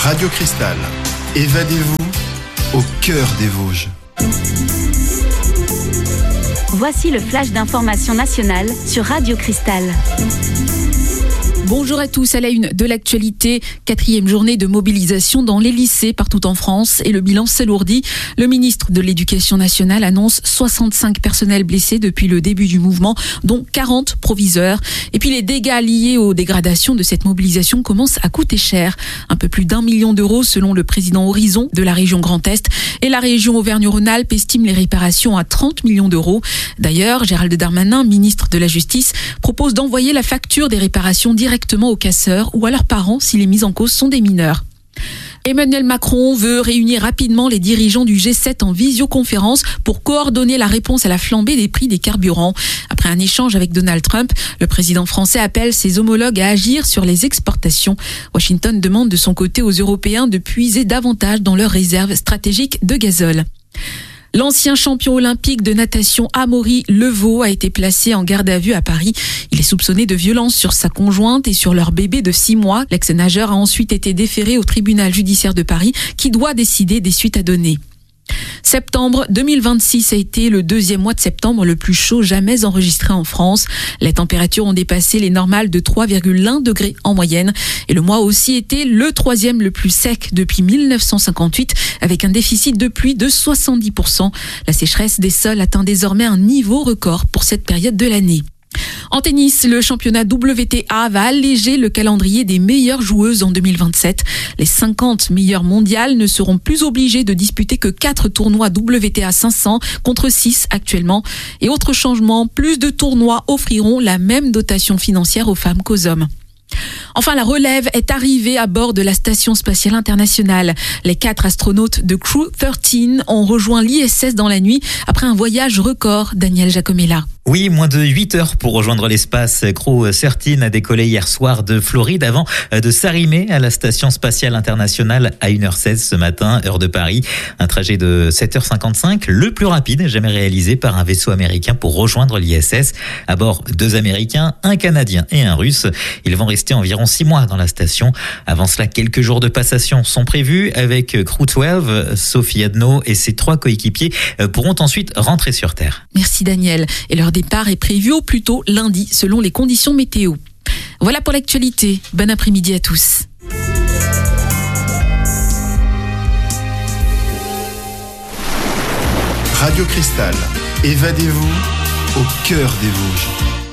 Radio Cristal, évadez-vous au cœur des Vosges. Voici le flash d'information nationale sur Radio Cristal. Bonjour à tous, à la une de l'actualité, 4e journée de mobilisation dans les lycées partout en France et le bilan s'alourdit. Le ministre de l'Éducation nationale annonce 65 personnels blessés depuis le début du mouvement, dont 40 proviseurs. Et puis les dégâts liés aux dégradations de cette mobilisation commencent à coûter cher. Un peu plus d'1 million d'euros selon le président Horizon de la région Grand Est. Et la région Auvergne-Rhône-Alpes estime les réparations à 30 millions d'euros. D'ailleurs, Gérald Darmanin, ministre de la Justice, propose d'envoyer la facture des réparations directement aux casseurs ou à leurs parents si les mises en cause sont des mineurs. Emmanuel Macron veut réunir rapidement les dirigeants du G7 en visioconférence pour coordonner la réponse à la flambée des prix des carburants. Après un échange avec Donald Trump, le président français appelle ses homologues à agir sur les exportations. Washington demande de son côté aux Européens de puiser davantage dans leurs réserves stratégiques de gazole. L'ancien champion olympique de natation Amaury Levaux a été placé en garde à vue à Paris. Il est soupçonné de violence sur sa conjointe et sur leur bébé de 6 mois. L'ex-nageur a ensuite été déféré au tribunal judiciaire de Paris qui doit décider des suites à donner. Septembre 2026 a été le 2e mois de septembre le plus chaud jamais enregistré en France. Les températures ont dépassé les normales de 3,1 degrés en moyenne. Et le mois a aussi été le 3e le plus sec depuis 1958 avec un déficit de pluie de 70%. La sécheresse des sols atteint désormais un niveau record pour cette période de l'année. En tennis, le championnat WTA va alléger le calendrier des meilleures joueuses en 2027. Les 50 meilleures mondiales ne seront plus obligées de disputer que 4 tournois WTA 500 contre 6 actuellement. Et autre changement, plus de tournois offriront la même dotation financière aux femmes qu'aux hommes. Enfin, la relève est arrivée à bord de la Station spatiale internationale. Les 4 astronautes de Crew 13 ont rejoint l'ISS dans la nuit après un voyage record. Daniel Giacomella. Oui, moins de 8 heures pour rejoindre l'espace. Crew 13 a décollé hier soir de Floride avant de s'arrimer à la Station spatiale internationale à 1h16 ce matin, heure de Paris. Un trajet de 7h55, le plus rapide jamais réalisé par un vaisseau américain pour rejoindre l'ISS. À bord, 2 Américains, un Canadien et un Russe. Ils vont rester environ 6 mois dans la station. Avant cela, quelques jours de passation sont prévus avec Crew 12. Sophie Adno et ses 3 coéquipiers pourront ensuite rentrer sur Terre. Merci Daniel. Et leur départ est prévu au plus tôt lundi selon les conditions météo. Voilà pour l'actualité. Bon après-midi à tous. Radio Cristal, évadez-vous au cœur des Vosges.